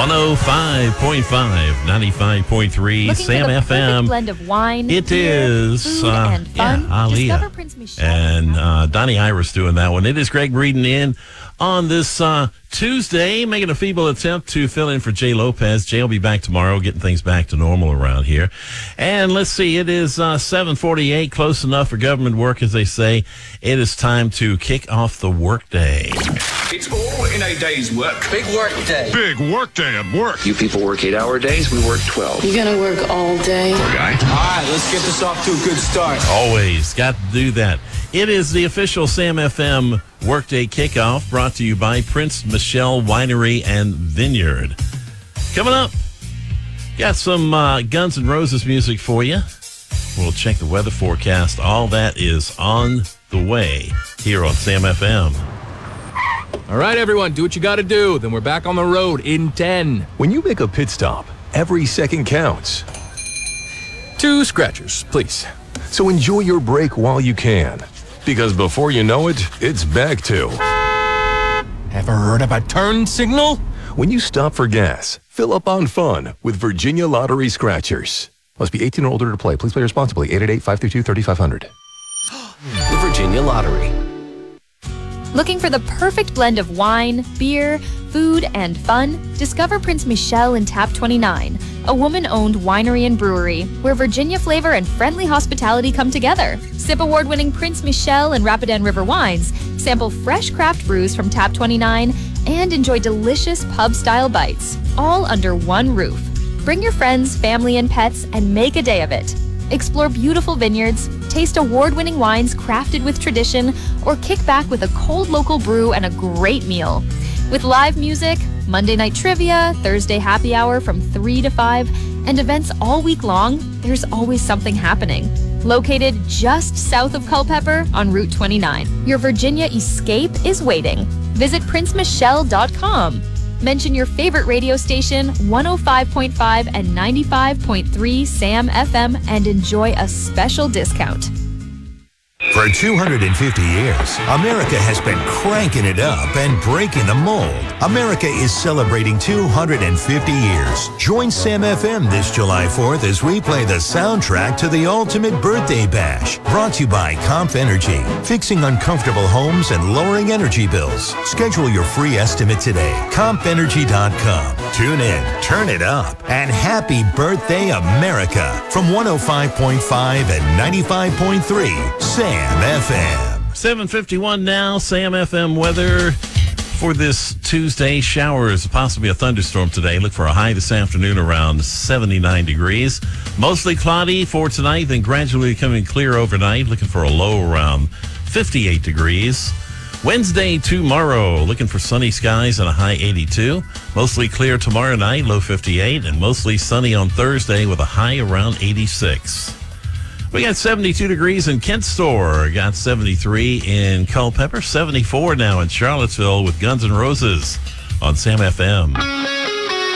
105.5, 95.3, Sam FM. FM. Blend of wine, It beer, is food, and fun. Aaliyah. Discover Prince Michelle And Donnie Iris doing that one. It is Greg Breeden in on this Tuesday, making a feeble attempt to fill in for Jay Lopez. Jay will be back tomorrow, getting things back to normal around here. And let's see, it is 7:48, close enough for government work, as they say. It is time to kick off the workday. It's all in a day's work. Big work day. Big work day at work. You people work 8-hour days, we work 12. You're gonna work all day? Poor guy. All right, let's get this off to a good start. Always got to do that. It is the official Sam FM Workday Kickoff, brought to you by Prince Michelle Winery and Vineyard. Coming up, got some Guns N' Roses music for you. We'll check the weather forecast. All that is on the way here on Sam FM. All right, everyone, do what you got to do. Then we're back on the road in 10. When you make a pit stop, every second counts. 2 scratchers, please. So enjoy your break while you can. Because before you know it, it's back to... Ever heard of a turn signal? When you stop for gas, fill up on fun with Virginia Lottery Scratchers. Must be 18 or older to play. Please play responsibly. 888-532-3500. The Virginia Lottery. Looking for the perfect blend of wine, beer, food, and fun? Discover Prince Michelle in Tap 29, a woman-owned winery and brewery where Virginia flavor and friendly hospitality come together. Sip award-winning Prince Michelle and Rapidan River wines, sample fresh craft brews from Tap 29, and enjoy delicious pub-style bites, all under one roof. Bring your friends, family, and pets and make a day of it. Explore beautiful vineyards, taste award-winning wines crafted with tradition, or kick back with a cold local brew and a great meal. With live music, Monday night trivia, Thursday happy hour from 3 to 5, and events all week long, there's always something happening. Located just south of Culpeper on Route 29, your Virginia escape is waiting. Visit princemichelle.com. Mention your favorite radio station, 105.5 and 95.3 Sam FM, and enjoy a special discount. For 250 years, America has been cranking it up and breaking the mold. America is celebrating 250 years. Join Sam FM this July 4th as we play the soundtrack to the ultimate birthday bash. Brought to you by Comp Energy, fixing uncomfortable homes and lowering energy bills. Schedule your free estimate today. CompEnergy.com. Tune in, turn it up, and happy birthday, America. From 105.5 and 95.3 Sam FM. 7:51 now, Sam FM weather for this Tuesday. Showers, possibly a thunderstorm today. Look for a high this afternoon around 79 degrees. Mostly cloudy for tonight, then gradually becoming clear overnight. Looking for a low around 58 degrees. Wednesday, tomorrow, looking for sunny skies and a high 82. Mostly clear tomorrow night, low 58, and mostly sunny on Thursday with a high around 86. We got 72 degrees in Kent Store, got 73 in Culpeper, 74 now in Charlottesville with Guns N' Roses on Sam FM.